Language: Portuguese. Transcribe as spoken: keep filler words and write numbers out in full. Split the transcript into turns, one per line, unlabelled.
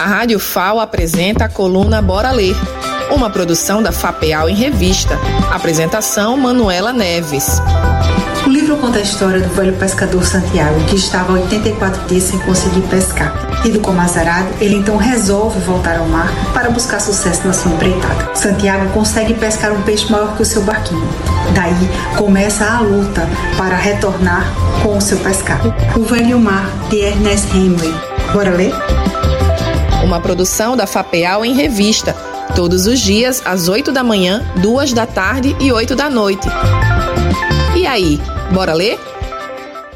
Rádio F A O apresenta a coluna Bora Ler, uma produção da FAPEAL em Revista. Apresentação Manuela Neves.
O livro conta a história do velho pescador Santiago, que estava há oitenta e quatro dias sem conseguir pescar. Tido como azarado, ele então resolve voltar ao mar para buscar sucesso na sua empreitada. Santiago consegue pescar um peixe maior que o seu barquinho. Daí começa a luta para retornar com o seu pescado. O Velho Mar, de Ernest Hemingway. Bora ler?
Uma produção da FAPEAL em Revista. Todos os dias, às oito da manhã, duas da tarde e oito da noite. E aí, bora ler?